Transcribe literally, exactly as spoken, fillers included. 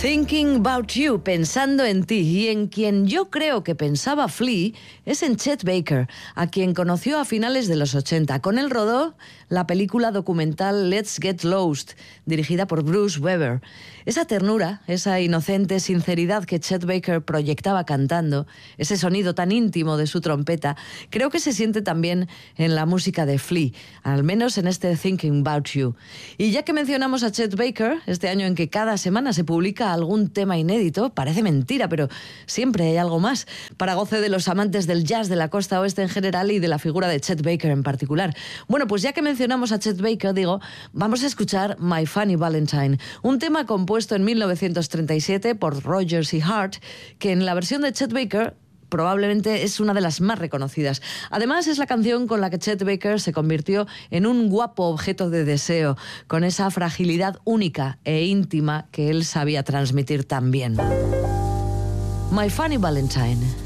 Thinking about you, pensando en ti, y en quien yo creo que pensaba Flea es en Chet Baker, a quien conoció a finales de los ochenta. Con él rodó la película documental Let's Get Lost, dirigida por Bruce Weber. Esa ternura, esa inocente sinceridad que Chet Baker proyectaba cantando, ese sonido tan íntimo de su trompeta, creo que se siente también en la música de Flea, al menos en este Thinking about you. Y ya que mencionamos a Chet Baker, este año en que cada semana se publica algún tema inédito, parece mentira, pero siempre hay algo más, para goce de los amantes del jazz de la costa oeste en general y de la figura de Chet Baker en particular. Bueno, pues ya que mencionamos a Chet Baker, digo, vamos a escuchar My Funny Valentine, un tema compuesto en mil novecientos treinta y siete por Rodgers y Hart, que en la versión de Chet Baker probablemente es una de las más reconocidas. Además, es la canción con la que Chet Baker se convirtió en un guapo objeto de deseo, con esa fragilidad única e íntima que él sabía transmitir tan bien. My Funny Valentine.